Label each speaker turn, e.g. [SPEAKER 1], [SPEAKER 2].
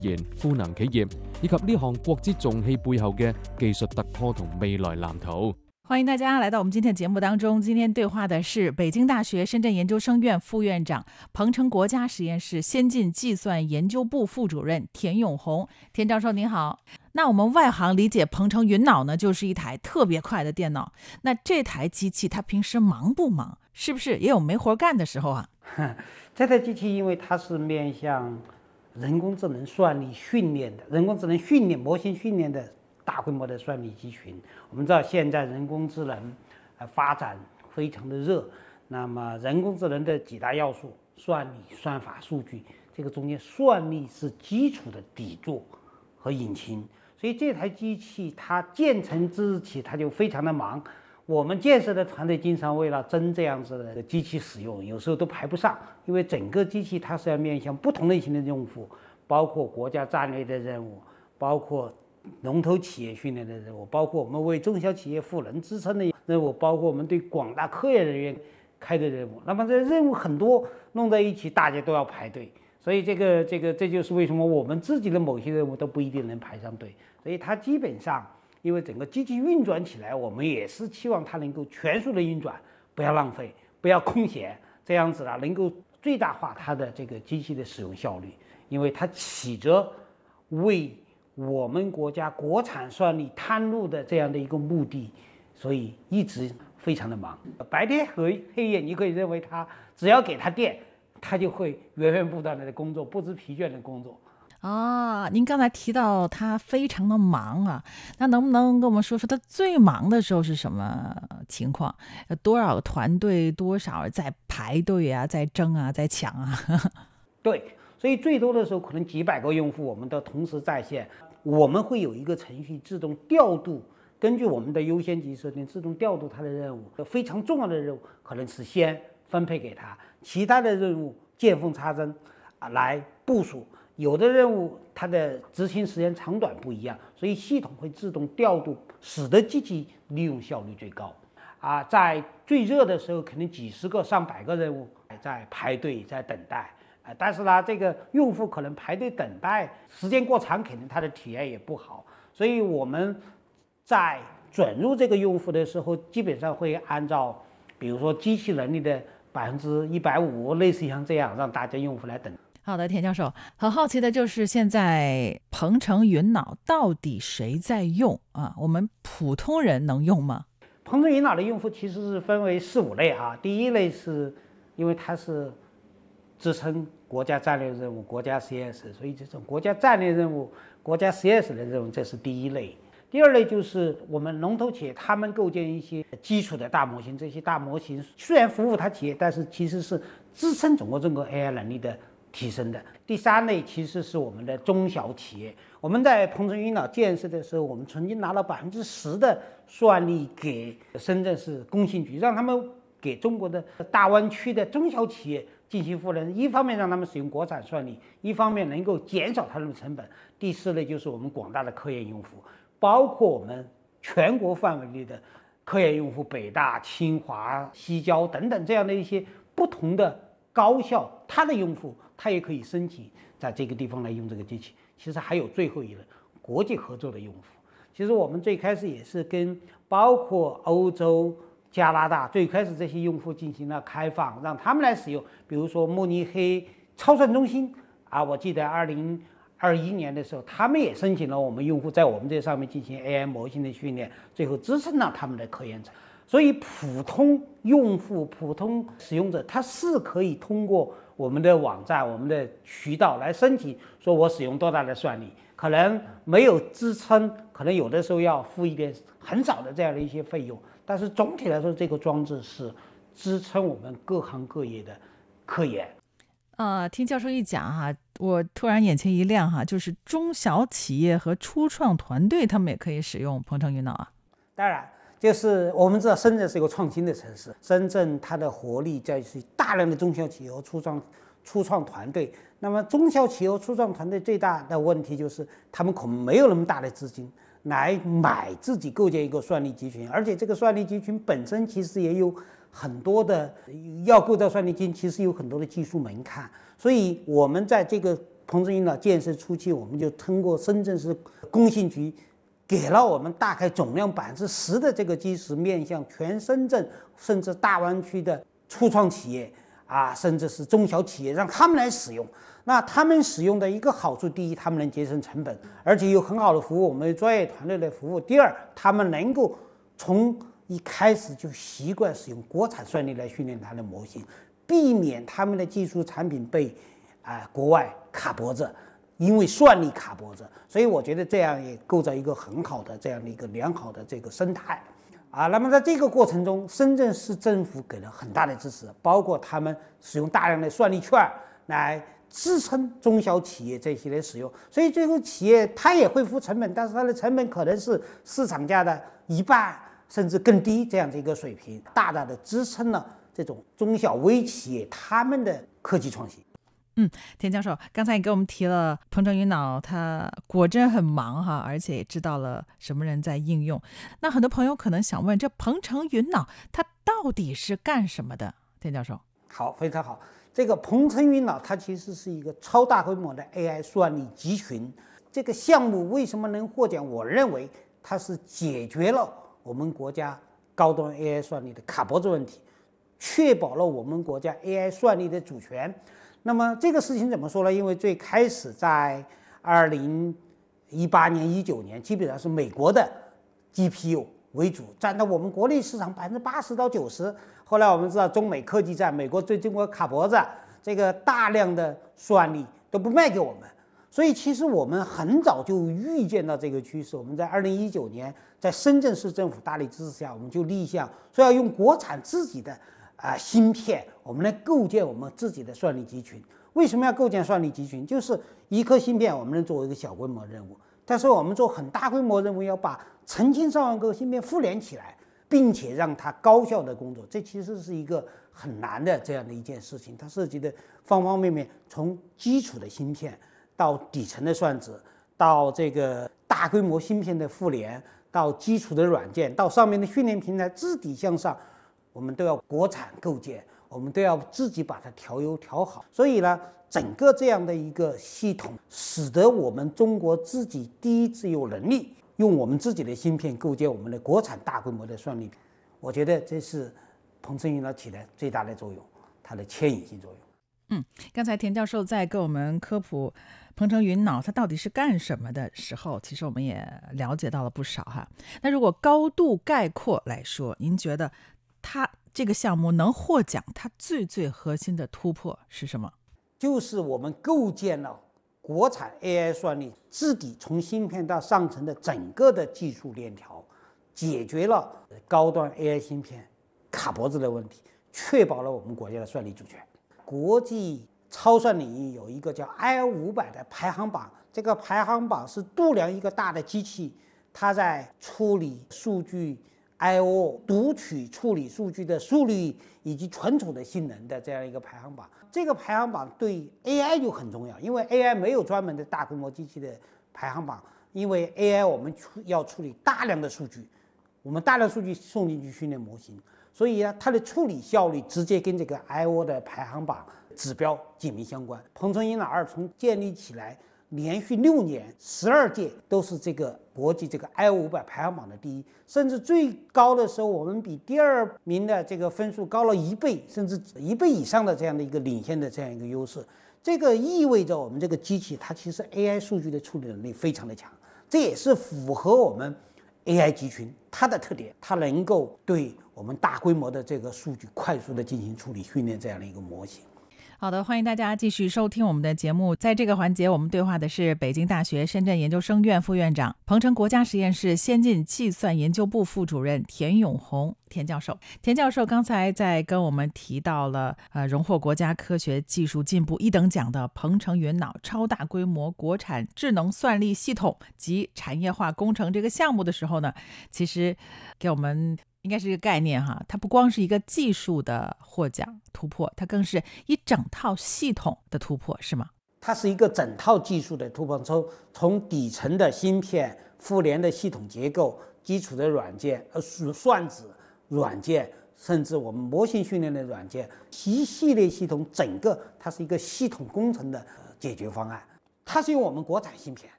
[SPEAKER 1] 研賦能企業，以及呢項國之重器背後嘅技術突破同未來藍圖。
[SPEAKER 2] 歡迎大家來到我們今天的節目當中。今天對話的是北京大學深圳研究生院副院長、鵬程國家實驗室先進計算研究部副主任田永紅。田教授您好。那我們外行理解鵬程雲腦呢，就是一台特別快的電腦。那這台機器它平時忙不忙？是不是也有沒活幹的時候啊？
[SPEAKER 3] 這台機器因為它是面向人工智能算力訓練的，人工智能訓練模型訓練的大規模的算力集群。我們知道現在人工智能發展非常的熱，那麼人工智能的幾大要素，算力、算法、數據，這個中間算力是基礎的底座和引擎。所以這台機器它建成之日起它就非常的忙。我們建設的團隊經常為了爭這樣子的機器使用，有時候都排不上，因為整個機器它是要面向不同類型的用戶，包括國家戰略的任務，包括龍頭企業訓練的任務，包括我們為中小企業賦能支撐的任務，包括我們對廣大科研人員開的任務。那麼這任務很多，弄在一起，大家都要排隊。所以這就是為什麼我們自己的某些任務都不一定能排上隊。所以它基本上，因為整個機器運轉起來，我們也是期望它能夠全速的運轉，不要浪費，不要空閒，這樣子能夠最大化它的這個機器的使用效率。因為它起着為我們國家國產算力探路的這樣的一個目的，所以一直非常的忙。白天和黑夜，你可以認為它只要給它電，它就會源源不斷的工作，不知疲倦的工作。
[SPEAKER 2] 您剛才提到他非常的忙啊，那能不能跟我們說說他最忙的時候是什麼情況？多少個團隊，多少在排隊啊，在爭啊，在搶啊？
[SPEAKER 3] 對，所以最多的時候可能幾百個用戶我們都同時在線，我們會有一個程序自動調度，根據我們的優先級設定自動調度它的任務，非常重要的任務可能是先分配給他，其他的任務見縫插針來部署。有的任務它的執行時間長短不一樣，所以系統會自動調度，使得機器利用效率最高。在最熱的時候，可能幾十個、上百個任務在排隊在等待。但是呢，這個用戶可能排隊等待時間過長，肯定他的體驗也不好。所以我們在轉入這個用戶的時候，基本上會按照，比如說機器能力的150%，類似像這樣，讓大家用戶來等。
[SPEAKER 2] 好的，田教授，很好奇的就是現在鵬程雲腦到底誰在用啊？我們普通人能用嗎？
[SPEAKER 3] 鵬程雲腦的用戶其實是分為4-5類啊。第一類是因為它是支撐國家戰略任務、國家實驗室，所以這種國家戰略任務、國家實驗室的任務，這是第一類。第二類就是我們龍頭企業，他們構建一些基礎的大模型，這些大模型雖然服務它企業，但是其實是支撐整個 AI 能力的提升的。第三類其實是我們的中小企業。我們在鵬程雲腦建設的時候，我們曾經拿了10%的算力給深圳市工信局，讓他們給中國的大灣區的中小企業進行賦能，一方面讓他們使用國產算力，一方面能夠減少他們的成本。第四類就是我們廣大的科研用戶，包括我們全國範圍內的科研用戶，北大、清華、西交等等這樣的一些不同的高校，它的用戶它也可以申請在這個地方來用這個機器。其實還有最後一類國際合作的用戶。其實我們最開始也是跟包括歐洲、加拿大最開始這些用戶進行了開放，讓他們來使用。比如說慕尼黑超算中心我記得2021年的時候，他們也申請了我們用戶在我們這上面進行 AI 模型的訓練，最後支撐了他們的科研者。所以普通用戶、普通使用者，他是可以通過我們的網站、我們的渠道來申請，說我使用多大的算力，可能沒有支撐，可能有的時候要付一點很少的這樣的一些費用，但是總體來說，這個裝置是支撐我們各行各業的科研。
[SPEAKER 2] 聽教授一講哈，我突然眼前一亮哈，就是中小企業和初創團隊，他們也可以使用鵬程雲腦啊。
[SPEAKER 3] 當然。就是我們知道深圳是一個創新的城市，深圳它的活力在於大量的中小企業和初創團隊。那麼中小企業和初創團隊最大的問題就是他們可能沒有那麼大的資金來買自己構建一個算力集群，而且這個算力集群本身其實也有很多的要構造算力集群，其實有很多的技術門檻。所以我們在這個鹏程云岛建设初期，我们就通过深圳市工信局给了我们大概总量10%的这个基石，面向全深圳甚至大湾区的初创企业甚至是中小企业，让他们来使用。那他们使用的一个好处，第一，他们能节省成本，而且有很好的服务，我们专业团队的服务。第二，他们能够从一开始就习惯使用国产算力来训练它的模型，避免他们的技术产品被国外卡脖子，因为算力卡脖子。所以我觉得这样也构造一个很好的这样的一个良好的这个生态。那么在这个过程中，深圳市政府给了很大的支持，包括他们使用大量的算力券来支撑中小企业这些的使用，所以最后企业它也会付成本，但是它的成本可能是市场价的1半甚至更低这样的一个水平，大大的支撑了这种中小微企业他们的科技创新。
[SPEAKER 2] 田教授，刚才你给我们提了鹏程云脑，它果真很忙哈，而且也知道了什么人在应用。那很多朋友可能想问，这鹏程云脑它到底是干什么的？田教授。
[SPEAKER 3] 好，非常好。这个鹏程云脑它其实是一个超大规模的 AI 算力集群。这个项目为什么能获奖？我认为它是解决了我们国家高端 AI 算力的卡脖子问题，确保了我们国家 AI 算力的主权。那么这个事情怎么说呢？因为最开始在2018年、19年，基本上是美国的 GPU 为主，占到我们国内市场80%到90%。后来我们知道中美科技战，美国对中国卡脖子，这个大量的算力都不卖给我们，所以其实我们很早就预见到这个趋势。我们在2019年，在深圳市政府大力支持下，我们就立项说要用国产自己的芯片，我们来构建我们自己的算力集群。为什么要构建算力集群？就是一颗芯片我们能做一个小规模任务，但是我们做很大规模任务要把成千上万个芯片互联起来，并且让它高效的工作，这其实是一个很难的这样的一件事情。它涉及的方方面面，从基础的芯片到底层的算子，到这个大规模芯片的互联，到基础的软件，到上面的训练平台，自底向上，我们都要国产构建，我们都要自己把它调优调好。所以呢，整个这样的一个系统，使得我们中国自己第一次有能力用我们自己的芯片构建我们的国产大规模的算力。我觉得这是鹏程云脑起的最大的作用，它的牵引性作用。
[SPEAKER 2] 刚才田教授在跟我们科普鹏程云脑它到底是干什么的时候，其实我们也了解到了不少哈。那如果高度概括来说，您觉得它这个项目能获奖，它最核心的突破是什么？
[SPEAKER 3] 就是我们构建了国产 AI 算力自底从芯片到上层的整个的技术链条，解决了高端 AI 芯片卡脖子的问题，确保了我们国家的算力主权。国际超算领域有一个叫 IO500的排行榜，这个排行榜是度量一个大的机器，它在处理数据 IO 读取处理数据的速率以及存储的性能的这样一个排行榜。这个排行榜对 AI 就很重要，因为 AI 没有专门的大规模机器的排行榜，因为 AI 我们要处理大量的数据，我们大量数据送进去训练模型，所以呢，它的处理效率直接跟这个 IO 的排行榜指标紧密相关。鹏程云脑2从建立起来，连续6年12届都是这个国际这个 IO500排行榜的第一，甚至最高的时候，我们比第2名的这个分数高了1倍，甚至1倍以上的这样的一个领先的这样一个优势。这个意味着我们这个机器它其实 AI 数据的处理能力非常的强，这也是符合我们 AI 集群它的特点，它能够对我们大规模的这个数据快速的进行处理训练这样的一个模型。
[SPEAKER 2] 好的，欢迎大家继续收听我们的节目。在这个环节，我们对话的是北京大学深圳研究生院副院长、鹏程国家实验室先进计算研究部副主任田永红田教授。田教授刚才在跟我们提到了荣获国家科学技术进步1等奖的鹏程云脑超大规模国产智能算力系统及产业化工程这个项目的时候呢，其实给我们应该是一个概念哈，它不光是一个技术的获奖突破，它更是一整套系统的突破，是吗？
[SPEAKER 3] 它是一个整套技术的突破，从底层的芯片、互联的系统结构、基础的软件、算子软件，甚至我们模型训练的软件，一系列系统，整个它是一个系统工程的解决方案。 它是用我们国产芯片，